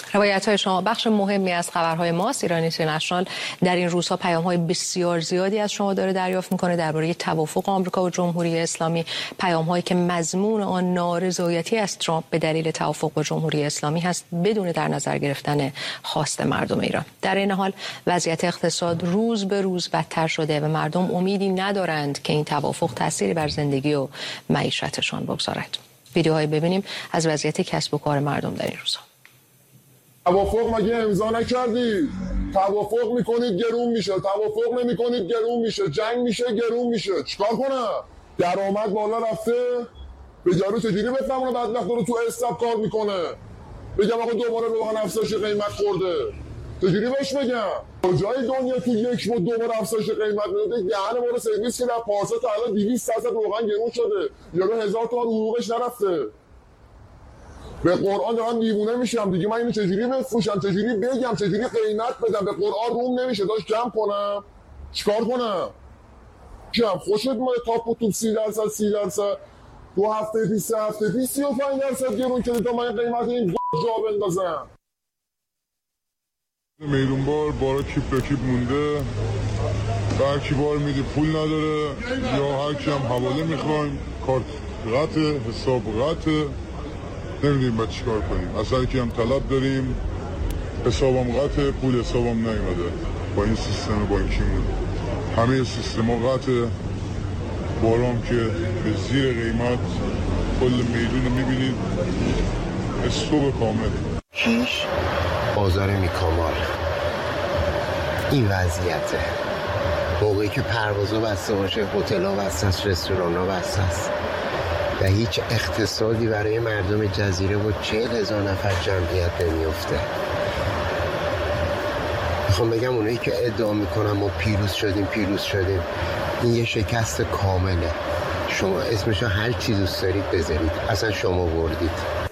روایت‌های شما بخش مهمی از خبرهای ماست. ایران اینترنشنال در این روزها پیام‌های بسیار زیادی از شما داره دریافت می‌کنه درباره توافق آمریکا و جمهوری اسلامی، پیام‌هایی که مضمون آن نارضایتی از ترامپ به دلیل توافق با جمهوری اسلامی هست بدون در نظر گرفتن خواست مردم ایران. در این حال وضعیت اقتصاد روز به روز بدتر شده و مردم امیدی ندارند که این توافق تأثیری بر زندگی و معیشتشان بگذارد. ویدیوهایی ببینیم از وضعیت کسب و کار مردم در این روزها. توافق مگه امضا نکردید؟ توافق میکنید گرون میشه، توافق نمیکنید گرون میشه، جنگ میشه گرون میشه. چیکار کنم؟ درآمد بالا رفته، به جارو چجوری بفهمونه بدبخت رو تو استاب کار میکنه؟ بگم آقا دوباره روغن افزایش قیمت خورده، چجوری بهش بگم؟ کجای دنیا تو یک بود دوباره افزایش قیمت میده؟ دهن ما رو سرویس که در پارسال تا الان 200 درصد روغن گرون شده، یارو 1000 تومان حقوقش نرفته. به قرآن دارم دیوونه میشم دیگه. من اینو چجوری بفروشم، چجوری بگم، چجوری قیمت بدم؟ به قرآن روم نمیشه. داشت کم کنم، چیکار کنم؟ کم خوشت ما تاپ تو 30% دو هفته پیش، 3 هفته پیش 35% گرون شده تا من قیمت این جا بندازم. میدون بارا کیپ به کیپ مونده، هر کی بار میده پول نداره یا هر کی هم حواله میخوایم، کارت قطعه، حساب قطعه، نمیدونیم باید چیکار کنیم. اصلا که هم طلب داریم، حسابم قطعه، پول حسابم نیومده با این سیستم بانکیمون. همه سیستم ها قطعه، بارام که به زیر قیمت کل میدون رو میبینید، استوب کامل. شیش بازار میکامال این وضعیته. موقعی که پروازها بسته باشه، هتل‌ها بسته است، رستوران‌ها بسته است و هیچ اقتصادی برای مردم جزیره و 40,000 نفر جمعیت نمیفته. میخوام بگم اونایی که ادعا میکنن ما پیروز شدیم این یه شکست کامله. شما اسمشو هر چی دوست دارید بذارید، اصلا شما بردید.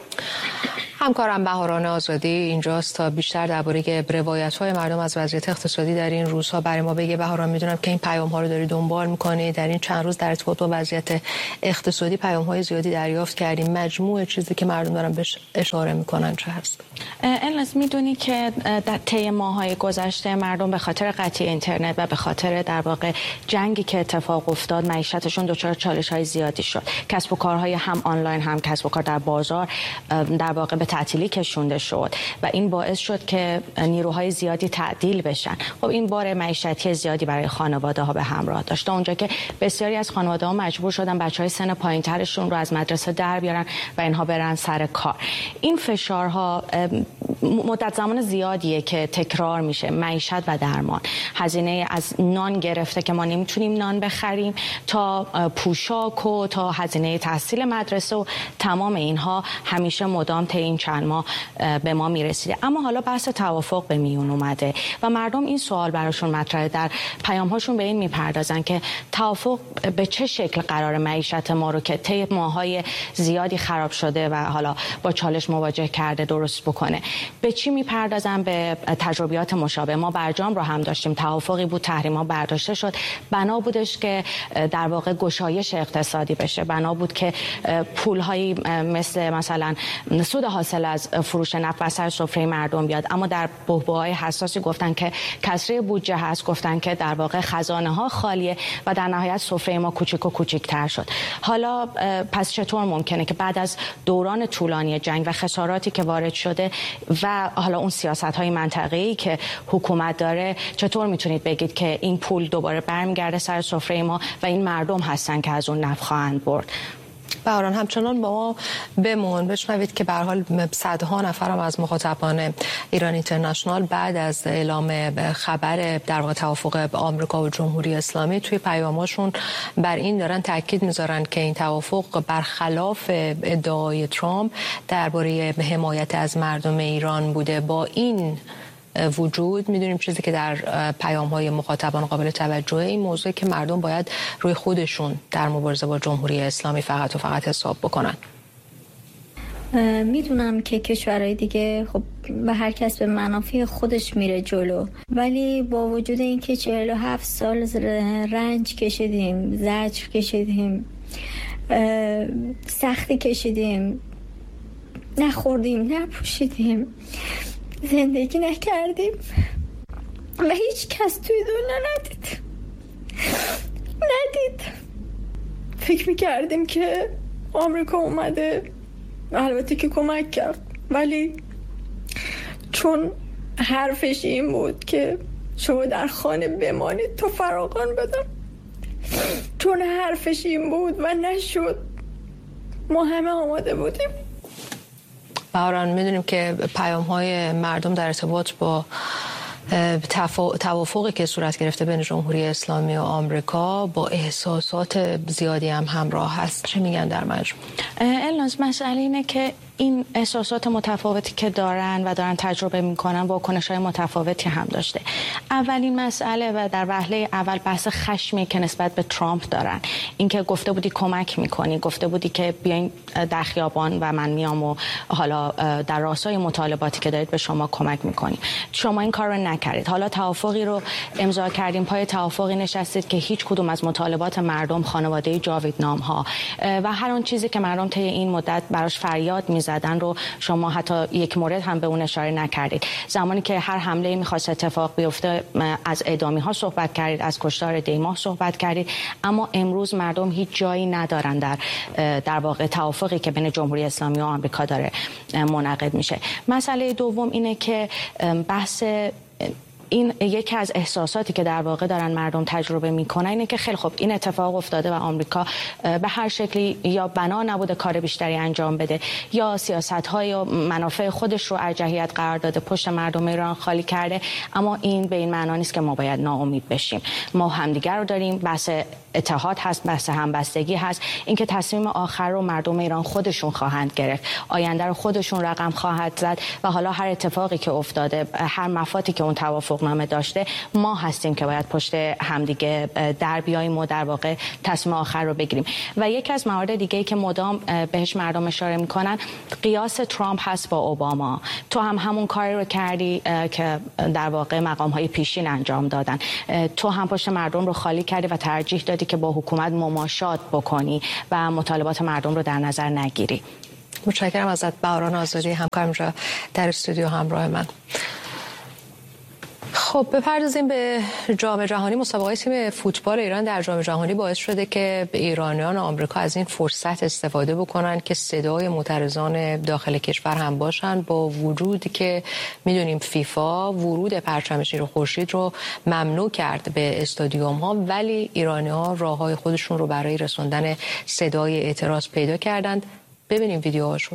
همکارم بهاران آزادی اینجاست تا بیشتر درباره روایت‌های مردم از وضعیت اقتصادی در این روزها برای ما بگه. بهاران، میدونم که این پیام‌ها رو داری دنبال می‌کنی. در این چند روز در ارتباط با وضعیت اقتصادی پیام‌های زیادی دریافت کردیم. مجموع چیزی که مردم دارن بهش اشاره می‌کنن چه هست؟ الناس، میدونی که در طی ماه‌های گذشته مردم به خاطر قطعی اینترنت و به خاطر در واقع جنگی که اتفاق افتاد معیشتشون دچار چالش‌های زیادی شد. کسب و کارهای هم آنلاین هم کسب و کار در بازار در واقع به تعطیلی کشونده شد و این باعث شد که نیروهای زیادی تعطیل بشن. خب این بار معیشتی زیادی برای خانواده‌ها به همراه داشت، اونجا که بسیاری از خانواده‌ها مجبور شدن بچه‌های سن پایین‌ترشون رو از مدرسه در بیارن و اینها برن سر کار. این فشارها مدت زمان زیادیه که تکرار میشه. معیشت و درمان، هزینه از نان گرفته که ما نمیتونیم نان بخریم تا پوشاک و تا هزینه تحصیل مدرسه و تمام اینها همیشه مدام طی این چند ماه به ما میرسیده. اما حالا بحث توافق به میون اومده و مردم این سوال براشون مطرحه. در پیام‌هاشون به این میپردازن که توافق به چه شکل قرار معیشت ما رو که طی ماه‌های زیادی خراب شده و حالا با چالش مواجه کرده درست بکنه. به چی میپردازن؟ به تجربیات مشابه. ما برجام رو هم داشتیم، توافقی بود، تحریم‌ها برداشته شد، بنا بودش که در واقع گشایش اقتصادی بشه، بنا بود که پول‌هایی مثلا سود حاصل از فروش نفت و سر سفره مردم بیاد. اما در بحبوح‌های حساسی گفتن که کسری بودجه هست، گفتن که در واقع خزانه‌ها خالیه و در نهایت سفره ما کوچیک و کوچیک‌تر شد. حالا پس چطور ممکنه که بعد از دوران طولانی جنگ و خساراتی که وارد شده و حالا اون سیاست‌های منطقه‌ای که حکومت داره، چطور میتونید بگید که این پول دوباره برمیگرده سر سفره ما و این مردم هستن که از اون نفع خواهند برد؟ بهاران، همچنان با ما بمون. بشنوید که به هر حال صدها نفرم از مخاطبان ایران اینترنشنال بعد از اعلام خبر در واقع توافق آمریکا و جمهوری اسلامی توی پیام‌هاشون بر این دارن تاکید میذارن که این توافق برخلاف ادعای ترامپ درباره حمایت از مردم ایران بوده. با این وجود میدونیم چیزی که در پیام‌های مخاطبان قابل توجهه این موضوع که مردم باید روی خودشون در مبارزه با جمهوری اسلامی فقط و فقط حساب بکنن. میدونم که کشورهای دیگه خب به هر کس به منافع خودش میره جلو، ولی با وجود اینکه 47 سال رنج کشیدیم، زجر کشیدیم، سختی کشیدیم، نخوردیم، نپوشیدیم، زندگی نکردیم و هیچ کس توی دنیا ندید. فکر میکردیم که آمریکا اومده، البته که کمک کرد، ولی چون حرفش این بود که شما در خانه بمانید تا فراغان بدم، چون حرفش این بود و نشد، ما همه آماده بودیم. بهاران، میدونیم که پیام‌های مردم در ارتباط با توافقی که صورت گرفته بین جمهوری اسلامی و آمریکا با احساسات زیادی هم همراه هست. چه میگن در مجموع؟ الناز، مسئله اینه که این احساسات متفاوتی که دارن تجربه میکنن واکنش‌های متفاوتی هم داشته. اولین مسئله و در وهله اول بحث خشمی که نسبت به ترامپ دارن، اینکه گفته بودی کمک میکنی، گفته بودی که بیاین در خیابان و من میام و حالا در راستای مطالباتی که دارید به شما کمک میکنیم. شما این کار رو نکردید. حالا توافقی رو امضا کردیم، پای توافقی نشستید که هیچ کدوم از مطالبات مردم، خانواده جاویدنام ها و هر آن چیزی که مردم طی این مدت براش فریاد زدن رو شما حتی یک مورد هم به اون اشاره نکردید. زمانی که هر حمله می‌خواست اتفاق بیفته از اعدامی ها صحبت کردید، از کشتار دیماه صحبت کردید، اما امروز مردم هیچ جایی ندارن در واقع توافقی که بین جمهوری اسلامی و آمریکا داره منعقد میشه. مسئله دوم اینه که بحث این یکی از احساساتی که در واقع دارن مردم تجربه میکنن اینه که خیلی خوب این اتفاق افتاده و آمریکا به هر شکلی یا بنا نبوده کار بیشتری انجام بده یا سیاست‌های و منافع خودش رو ارجحیت قرار داده، پشت مردم ایران خالی کرده، اما این به این معنا نیست که ما باید ناامید بشیم. ما همدیگر رو داریم، بحث اتحاد هست، بحث همبستگی هست، اینکه تصمیم آخر رو مردم ایران خودشون خواهند گرفت، آینده رو خودشون رقم خواهد زد و حالا هر اتفاقی که افتاده، هر مفادی که اون توافقنامه داشته، ما هستیم که باید پشت همدیگه در بیاییم و در واقع تصمیم آخر رو بگیریم. و یکی از موارد دیگه‌ای که مدام بهش مردم اشاره میکنن قیاس ترامپ هست با اوباما. تو هم همون کاری رو کردی که در واقع مقام‌های پیشین انجام دادن، تو هم پشت مردم رو خالی کردی و ترجیح دادی که با حکومت مماشات بکنی و مطالبات مردم رو در نظر نگیری. متشکرم ازت بهاران آزادی، همکارم را در استودیو همراه من. خب بپردازیم به جام جهانی. مسابقه تیم فوتبال ایران در جام جهانی باعث شده که ایرانیان و آمریکا از این فرصت استفاده بکنن که صدای معترضان داخل کشور هم باشن، با وجودی که میدونیم فیفا ورود پرچم شیر و خورشید رو ممنوع کرد به استادیوم ها، ولی ایرانی‌ها راههای خودشون رو برای رسوندن صدای اعتراض پیدا کردند. ببینیم ویدیوهاشو.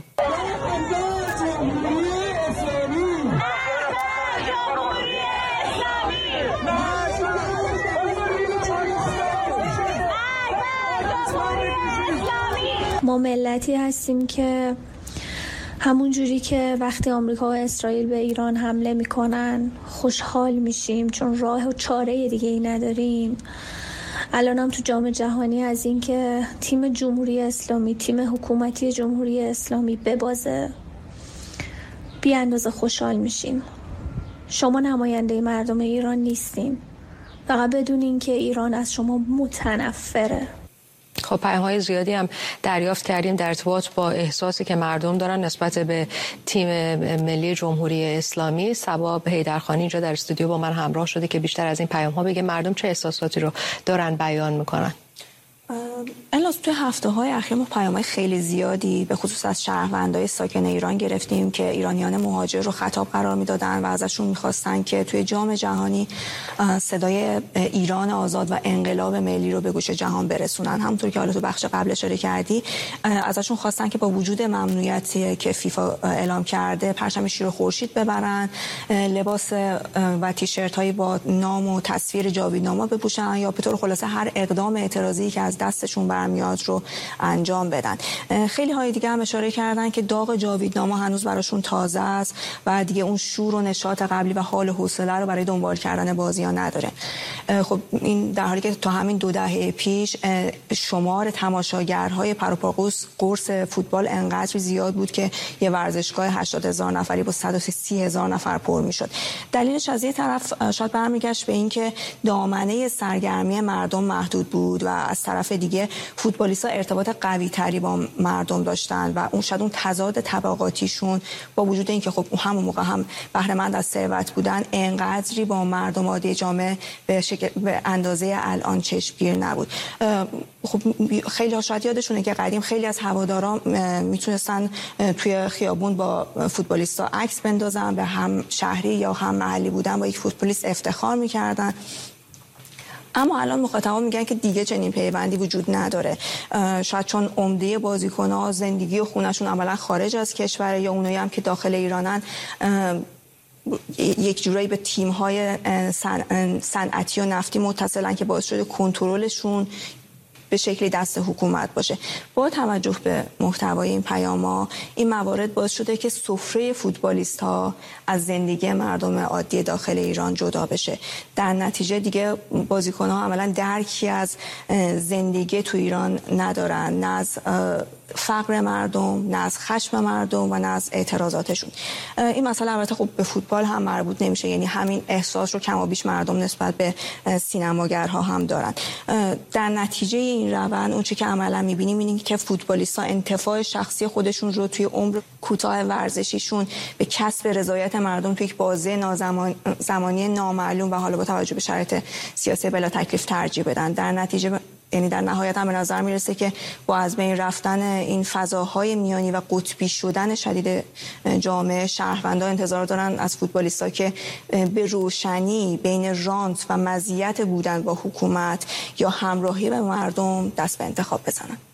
ما ملتی هستیم که همون جوری که وقتی آمریکا و اسرائیل به ایران حمله میکنن خوشحال میشیم چون راه و چاره دیگه ای نداریم، الان هم تو جام جهانی از این که تیم جمهوری اسلامی، تیم حکومتی جمهوری اسلامی ببازه بی اندازه خوشحال میشیم. شما نماینده مردم ایران نیستین، فقط بدونین که ایران از شما متنفره. خب پیام‌های زیادی هم دریافت کردیم در ارتباط با احساسی که مردم دارن نسبت به تیم ملی جمهوری اسلامی. صبا حیدرخانی اینجا در استودیو با من همراه شده که بیشتر از این پیام‌ها بگه مردم چه احساساتی رو دارن بیان میکنن. البته توی هفته‌های اخیر ما پیام‌های خیلی زیادی به خصوص از شهروندای ساکن ایران گرفتیم که ایرانیان مهاجر رو خطاب قرار میدادن و ازشون می‌خواستن که توی جام جهانی صدای ایران آزاد و انقلاب ملی رو به گوش جهان برسونن. همونطور که حالا تو بخش قبل اشاره کردی، ازشون خواستن که با وجود ممنوعیتی که فیفا اعلام کرده پرچم شیر و خورشید ببرن، لباس و تیشرت‌های با نام و تصویر جاویدناما بپوشن یا به طور خلاصه هر اقدام اعتراضی که از دستشون برمیاد رو انجام بدن. خیلی های دیگه هم اشاره کردن که داغ جاویدناما هنوز براشون تازه است و دیگه اون شور و نشاط قبلی و حال و حوصله رو برای دنبال کردن بازی‌ها نداره. خب این در حالی که تا همین 2 دهه پیش شمار تماشاگرهای پروپاگوس قرص فوتبال انقدر زیاد بود که یه ورزشگاه 80,000 نفری با 130,000 نفر پر میشد. دلیلش از یه طرف شاید برمیگشت به این که دامنه سرگرمی مردم محدود بود و از طرف دیگه دیگه فوتبالیست‌ها ارتباط قوی تری با مردم داشتن و اون تضاد طبقاتیشون با وجود اینکه خب همون موقع هم بهره مند از ثروت بودن، انقدری با مردم عادی جامعه به اندازه الان چشمگیر نبود. خب خیلی ها شاید یادشونه که قدیم خیلی از هوادارا میتونستن توی خیابون با فوتبالیستا عکس بندازن، به هم شهری یا هم محلی بودن با یک فوتبالیست افتخار میکردن. اما الان مخاطبان میگن که دیگه چنین پیوندی وجود نداره. شاید چون عمده بازیکن‌ها زندگی و خونه‌شون عملا خارج از کشور یا اونایی هم که داخل ایرانن یک جورایی به تیم‌های صنعتی و نفتی متصلن که باعث شده کنترلشون به شکلی دست حکومت باشه. با توجه به محتوای این پیام‌ها، این موارد باعث شده که سفره فوتبالیست‌ها از زندگی مردم عادی داخل ایران جدا بشه. در نتیجه دیگه بازیکن‌ها عملاً درکی از زندگی تو ایران ندارن، نه از فقر مردم، نه از خشم مردم و نه از اعتراضاتشون. این مسئله البته خب به فوتبال هم مربوط نمیشه، یعنی همین احساس رو کم و بیش مردم نسبت به سینماگرها هم دارن. در نتیجه این روند اون چیزی که عملا می‌بینیم اینه که فوتبالیست‌ها انتفاع شخصی خودشون رو توی عمر کوتاه ورزشیشون به کسب رضایت مردم توی یک بازه زمانی نامعلوم و حالا با توجه به شرایط سیاسی بلا تکلیف ترجیح بدن. در نتیجه یعنی در نهایت هم به نظر میرسه که با از بین رفتن این فضاهای میانی و قطبی شدن شدید جامعه، شهروندان انتظار دارن از فوتبالیست‌ها که به روشنی بین رانت و مزیت بودن با حکومت یا همراهی به مردم دست به انتخاب بزنن.